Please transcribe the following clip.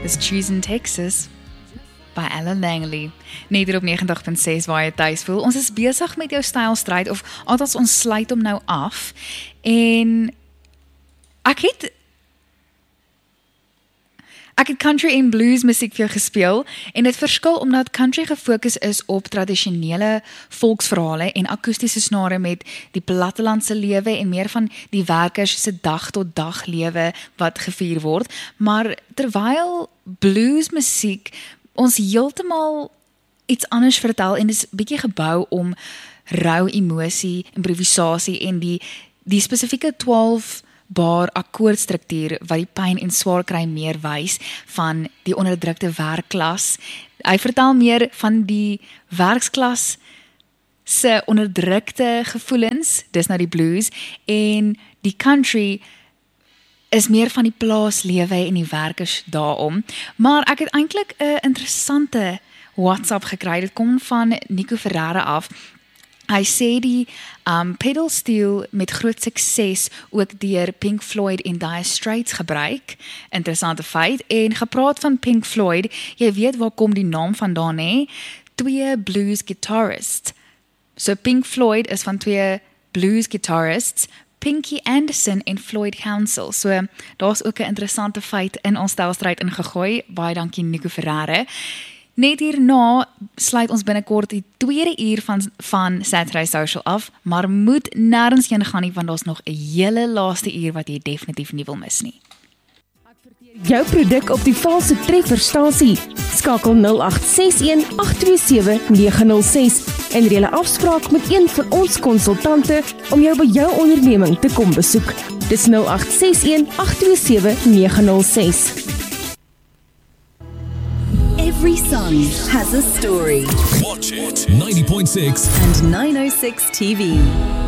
Dis Choosing Texas by Alan Langley. Net hier op 90.6 waar jy tuis voel. Ons is besig met jou stylstryd, of althans ons sluit hom nou af. En ek het country en blues musiek vir jou gespeel, en dit verskil omdat country gefokus is op tradisionele volksverhale en akoestiese snare met die plattelandse lewe en meer van die werkers se dag tot dag lewe wat gevier word, maar terwyl blues musiek ons heeltemal iets anders vertel en is bietjie gebou om rou emosie, improvisasie en die spesifieke 12 bar akkoordstruktuur wat die pyn en swaar kry meer wys van die onderdrukte werkklas. Hy vertel meer van die werksklas se onderdrukte gevoelens, dis nou die blues, en die country is meer van die plaaslewe en die werkers daarom. Maar ek het eintlik 'n interessante WhatsApp gekry. Dit kom van Nico Ferreira af. Hy sê die pedal steel met groot sukses ook deur Pink Floyd en Dire Straits gebruik. Interessante feit. En gepraat van Pink Floyd, jy weet waar kom die naam vandaan, hè? 2 blues guitarists. So Pink Floyd is van 2 blues guitarists, Pinky Anderson en Floyd Council. So daar's ook 'n interessante feit in ons stylstryd ingegooi. Baie dankie Nico Ferreira. Net hierna sluit ons binnekort die tweede uur van Saturday Social af, maar moet nêrens heen gaan nie, want daar's nog 'n hele laaste uur wat jy definitief nie wil mis nie. Jou produk op die valse trefferstasie. Skakel 0861-827-906 en reël 'n afspraak met een van ons konsultante om jou by jou onderneming te kom besoek. Dis 0861-827-906. Every song has a story. Watch it. 90.6 and 906 TV.